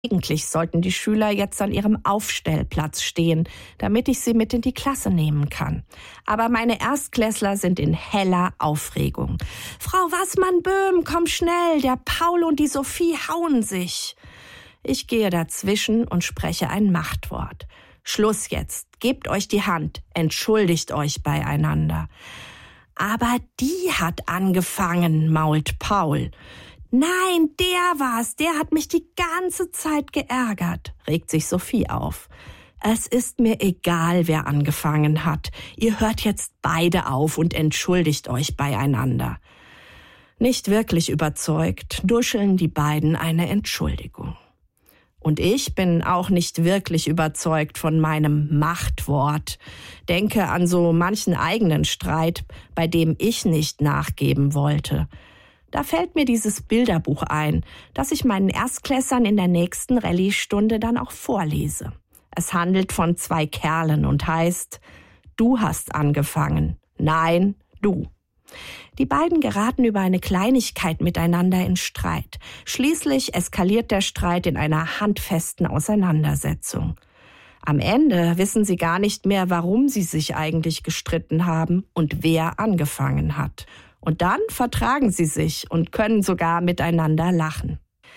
Eigentlich sollten die Schüler jetzt an ihrem Aufstellplatz stehen, damit ich sie mit in die Klasse nehmen kann. Aber meine Erstklässler sind in heller Aufregung. »Frau Wassmann-Böhm, komm schnell, der Paul und die Sophie hauen sich.« Ich gehe dazwischen und spreche ein Machtwort. »Schluss jetzt, gebt euch die Hand, entschuldigt euch beieinander.« »Aber die hat angefangen«, mault Paul. »Nein, der war's, der hat mich die ganze Zeit geärgert«, regt sich Sophie auf. »Es ist mir egal, wer angefangen hat. Ihr hört jetzt beide auf und entschuldigt euch beieinander.« Nicht wirklich überzeugt, duscheln die beiden eine Entschuldigung. Und ich bin auch nicht wirklich überzeugt von meinem Machtwort. Denke an so manchen eigenen Streit, bei dem ich nicht nachgeben wollte. Da fällt mir dieses Bilderbuch ein, das ich meinen Erstklässlern in der nächsten Rallye-Stunde dann auch vorlese. Es handelt von 2 Kerlen und heißt: Du hast angefangen. Nein, du. Die beiden geraten über eine Kleinigkeit miteinander in Streit. Schließlich eskaliert der Streit in einer handfesten Auseinandersetzung. Am Ende wissen sie gar nicht mehr, warum sie sich eigentlich gestritten haben und wer angefangen hat. Und dann vertragen sie sich und können sogar miteinander lachen.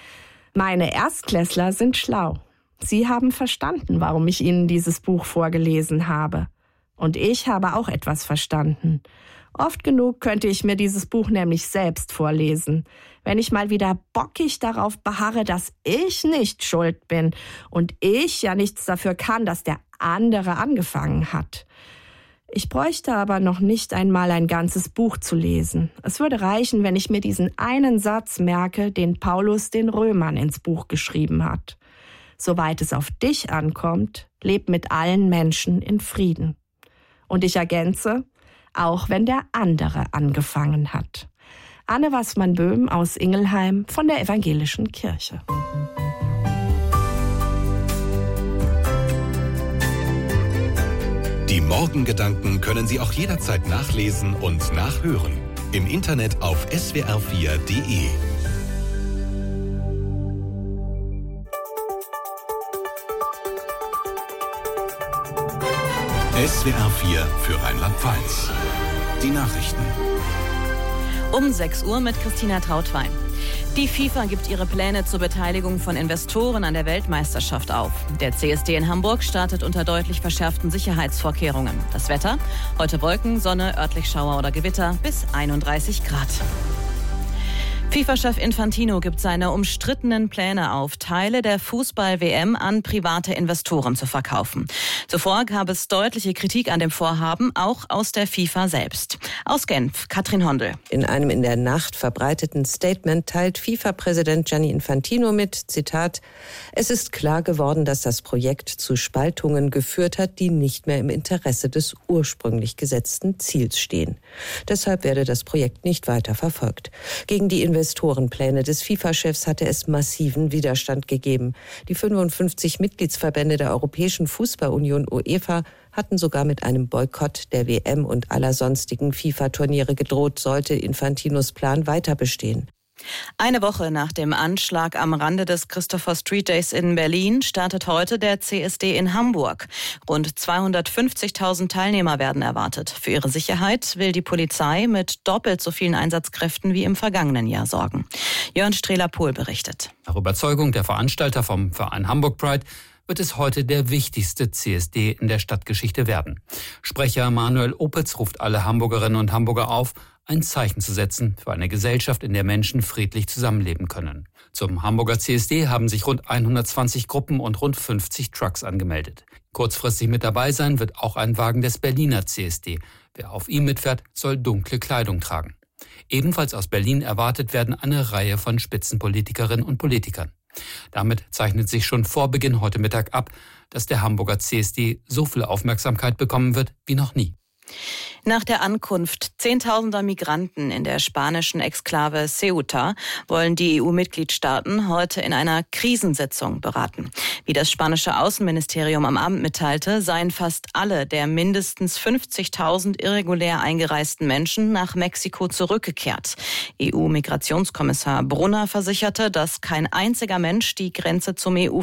Meine Erstklässler sind schlau. Sie haben verstanden, warum ich ihnen dieses Buch vorgelesen habe. Und ich habe auch etwas verstanden. Oft genug könnte ich mir dieses Buch nämlich selbst vorlesen, wenn ich mal wieder bockig darauf beharre, dass ich nicht schuld bin und ich ja nichts dafür kann, dass der andere angefangen hat. Ich bräuchte aber noch nicht einmal ein ganzes Buch zu lesen. Es würde reichen, wenn ich mir diesen einen Satz merke, den Paulus den Römern ins Buch geschrieben hat. Soweit es auf dich ankommt, leb mit allen Menschen in Frieden. Und ich ergänze, auch wenn der andere angefangen hat. Anne Wassmann-Böhm aus Ingelheim von der Evangelischen Kirche. Die Morgengedanken können Sie auch jederzeit nachlesen und nachhören. Im Internet auf swr4.de. SWR4 für Rheinland-Pfalz. Die Nachrichten. Um 6 Uhr mit Christina Trautwein. Die FIFA gibt ihre Pläne zur Beteiligung von Investoren an der Weltmeisterschaft auf. Der CSD in Hamburg startet unter deutlich verschärften Sicherheitsvorkehrungen. Das Wetter? Heute Wolken, Sonne, örtlich Schauer oder Gewitter bis 31 Grad. FIFA-Chef Infantino gibt seine umstrittenen Pläne auf, Teile der Fußball-WM an private Investoren zu verkaufen. Zuvor gab es deutliche Kritik an dem Vorhaben, auch aus der FIFA selbst. Aus Genf, Katrin Hondel. In einem in der Nacht verbreiteten Statement teilt FIFA-Präsident Gianni Infantino mit, Zitat, es ist klar geworden, dass das Projekt zu Spaltungen geführt hat, die nicht mehr im Interesse des ursprünglich gesetzten Ziels stehen. Deshalb werde das Projekt nicht weiter verfolgt. Gegen die Investorenpläne des FIFA-Chefs hatte es massiven Widerstand gegeben. Die 55 Mitgliedsverbände der Europäischen Fußballunion UEFA hatten sogar mit einem Boykott der WM und aller sonstigen FIFA-Turniere gedroht, sollte Infantinos Plan weiter bestehen. Eine Woche nach dem Anschlag am Rande des Christopher Street Days in Berlin startet heute der CSD in Hamburg. Rund 250.000 Teilnehmer werden erwartet. Für ihre Sicherheit will die Polizei mit doppelt so vielen Einsatzkräften wie im vergangenen Jahr sorgen. Jörn Strehler-Pohl berichtet. Nach Überzeugung der Veranstalter vom Verein Hamburg Pride wird es heute der wichtigste CSD in der Stadtgeschichte werden. Sprecher Manuel Opitz ruft alle Hamburgerinnen und Hamburger auf, ein Zeichen zu setzen für eine Gesellschaft, in der Menschen friedlich zusammenleben können. Zum Hamburger CSD haben sich rund 120 Gruppen und rund 50 Trucks angemeldet. Kurzfristig mit dabei sein wird auch ein Wagen des Berliner CSD. Wer auf ihm mitfährt, soll dunkle Kleidung tragen. Ebenfalls aus Berlin erwartet werden eine Reihe von Spitzenpolitikerinnen und Politikern. Damit zeichnet sich schon vor Beginn heute Mittag ab, dass der Hamburger CSD so viel Aufmerksamkeit bekommen wird wie noch nie. Nach der Ankunft Zehntausender Migranten in der spanischen Exklave Ceuta wollen die EU-Mitgliedstaaten heute in einer Krisensitzung beraten. Wie das spanische Außenministerium am Abend mitteilte, seien fast alle der mindestens 50.000 irregulär eingereisten Menschen nach Mexiko zurückgekehrt. EU-Migrationskommissar Brunner versicherte, dass kein einziger Mensch die Grenze zum EU